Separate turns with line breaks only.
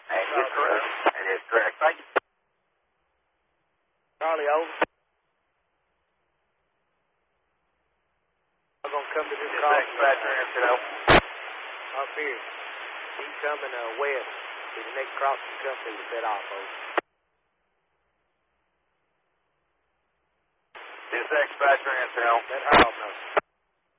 That is correct. That is correct. Thank you.
Charlie, over. I'm going to come to this call.
Dispatcher, answer,
Up here. He's coming west to the next crossing company to set off, over.
Dispatcher, answer,
Let Harold know.